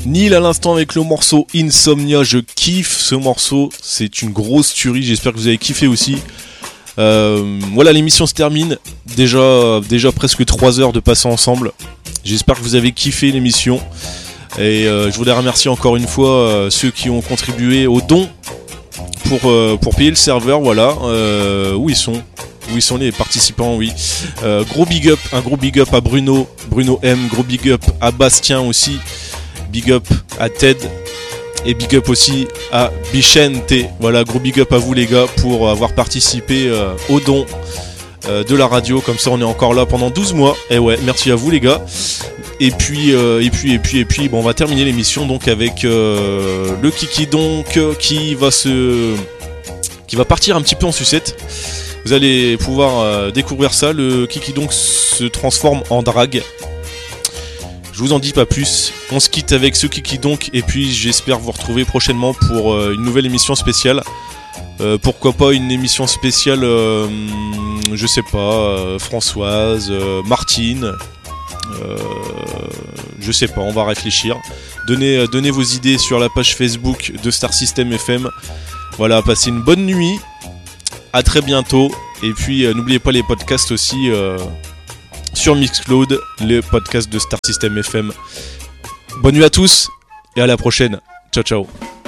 Neil à l'instant avec le morceau Insomnia, je kiffe ce morceau, c'est une grosse tuerie, j'espère que vous avez kiffé aussi. Voilà, l'émission se termine, déjà presque 3 heures de passer ensemble, j'espère que vous avez kiffé l'émission. Et je voulais remercier encore une fois ceux qui ont contribué au don pour payer le serveur, voilà, où ils sont les participants, oui. Un gros big up à Bruno M, gros big up à Bastien aussi, big up à Ted et big up aussi à Bichente. Voilà, gros big up à vous les gars pour avoir participé au don de la radio, comme ça on est encore là pendant 12 mois. Et ouais, merci à vous les gars. Et puis, bon, on va terminer l'émission donc avec le Kiki donc qui va partir un petit peu en sucette. Vous allez pouvoir découvrir ça. Le Kiki donc se transforme en drague. Je vous en dis pas plus. On se quitte avec ce Kiki donc et puis j'espère vous retrouver prochainement pour une nouvelle émission spéciale. Pourquoi pas une émission spéciale, je sais pas, Françoise, Martine. Je sais pas, on va réfléchir. Donnez vos idées sur la page Facebook de Star System FM. Voilà, passez une bonne nuit. À très bientôt. Et puis n'oubliez pas les podcasts aussi sur Mixcloud, les podcasts de Star System FM. Bonne nuit à tous et à la prochaine. Ciao ciao.